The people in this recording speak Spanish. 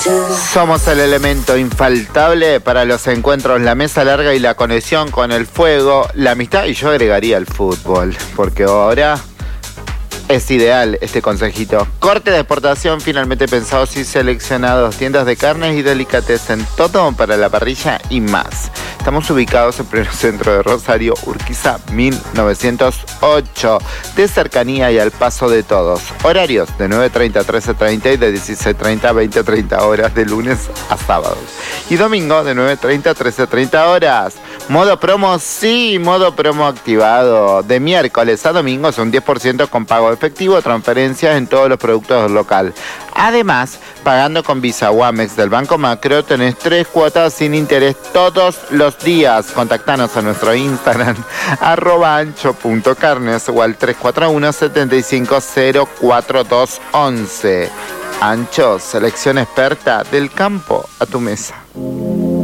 Somos el elemento infaltable para los encuentros, la mesa larga y la conexión con el fuego, la amistad, y yo agregaría el fútbol, porque ahora es ideal este consejito. Corte de exportación finalmente pensados y seleccionados, tiendas de carnes y delicatessen, todo para la parrilla y más. Estamos ubicados en pleno centro de Rosario, Urquiza 1908, de cercanía y al paso de todos. Horarios de 9:30 a 13:30 y de 16:30 a 20:30 horas de lunes a sábados. Y domingo de 9:30 a 13:30 horas. Modo promo, sí, modo promo activado. De miércoles a domingo son 10% con pago efectivo, transferencias en todos los productos del local. Además, pagando con Visa o Amex del Banco Macro, tenés 3 cuotas sin interés todos los días. Contactanos a nuestro Instagram, @ancho.carnes o al 341-7504-211. Ancho, selección experta del campo a tu mesa.